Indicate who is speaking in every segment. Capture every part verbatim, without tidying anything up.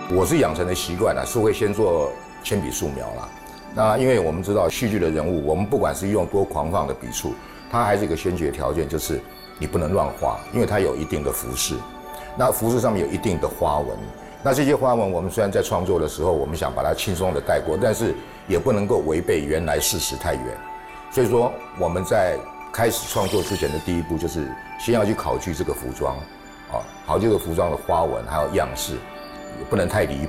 Speaker 1: 我是养成的习惯啊，是会先做铅笔素描啦。那因为我们知道戏剧的人物，我们不管是用多狂放的笔触，它还是一个先决条件，就是你不能乱画，因为它有一定的服饰，那服饰上面有一定的花纹。那这些花纹，我们虽然在创作的时候，我们想把它轻松的带过，但是也不能够违背原来事实太远。所以说，我们在开始创作之前的第一步，就是先要去考据这个服装，啊，考据这个服装的花纹还有样式。也不能太离谱。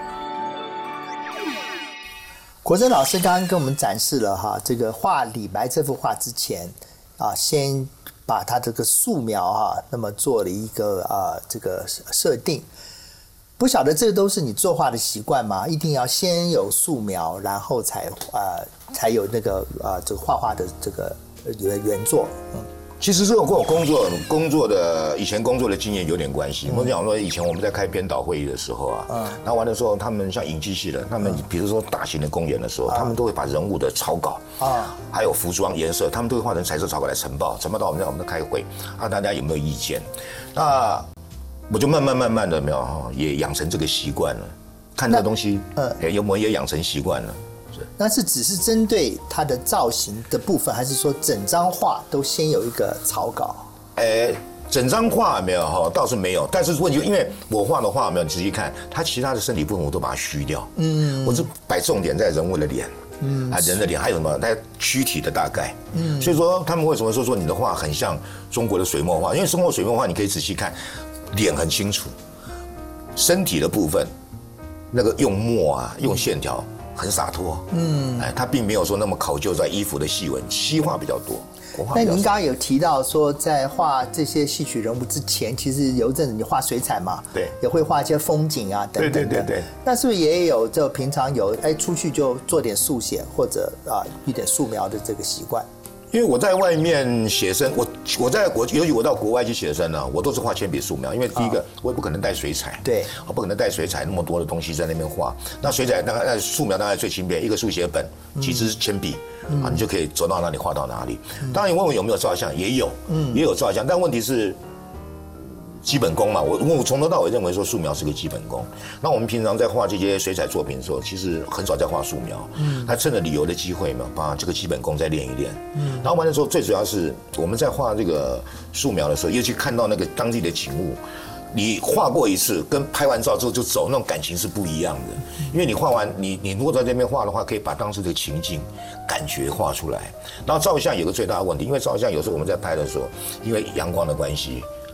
Speaker 2: 国珍老师刚刚跟我们展示了哈，这个画李白这幅画之前啊，先把他这个素描哈，那么做了一个啊这个设定。不晓得这都是你作画的习惯吗？一定要先有素描，然后才呃才有那个啊这个画画的这个原原作。嗯。
Speaker 1: 其实这个跟我工作工作的以前工作的经验有点关系。我讲说，以前我们在开编导会议的时候啊，嗯，那完的时候，他们像影剧系的，他们比如说大型的公演的时候，他们都会把人物的草稿啊，还有服装颜色，他们都会画成彩色草稿来呈报，呈报到我们在我们的开会啊，大家有没有意见？那我就慢慢慢慢的没有哈，也养成这个习惯了，看这个东西，呃，有没有也养成习惯了。
Speaker 2: 那是只是针对它的造型的部分，还是说整张画都先有一个草稿？
Speaker 1: 呃，整张画没有哈，倒是没有。但是问题，因为我画的画没有，你仔细看，它其他的身体部分我都把它虚掉。嗯，我是摆重点在人物的脸，嗯，啊人的脸，还有什么？在躯体的大概。嗯，所以说他们为什么说说你的画很像中国的水墨画？因为中国水墨画你可以仔细看，脸很清楚，身体的部分那个用墨啊，用线条。很洒脱，嗯，哎，他并没有说那么考究在衣服的细纹，西画比较多，国画比较少。
Speaker 2: 那您刚刚有提到说，在画这些戏曲人物之前，其实有一阵子你画水彩嘛，
Speaker 1: 对，
Speaker 2: 也会画一些风景啊等等的。
Speaker 1: 对对对对。
Speaker 2: 那是不是也有就平常有哎出去就做点速写或者啊一点素描的这个习惯？
Speaker 1: 因为我在外面写生，我我在国，尤其我到国外去写生呢，我都是画铅笔素描。因为第一个，我也不可能带水彩，
Speaker 2: 对，
Speaker 1: 我不可能带水彩那么多的东西在那边画。那水彩大概那素描大概最轻便，一个速写本，几支铅笔，嗯、啊，你就可以走到哪里画到哪里。嗯、当然，你问我有没有照相，也有，嗯，也有照相，但问题是。基本功嘛，我我从头到尾认为说素描是个基本功。那我们平常在画这些水彩作品的时候，其实很少在画素描。嗯，他趁着旅游的机会嘛，把这个基本功再练一练。嗯，然后完了之后，最主要是我们在画这个素描的时候，尤其看到那个当地的景物，你画过一次，跟拍完照之后就走，那种感情是不一样的。因为你画完，你你如果在这边画的话，可以把当时的情境、感觉画出来。然后照相有个最大的问题，因为照相有时候我们在拍的时候，因为阳光的关系。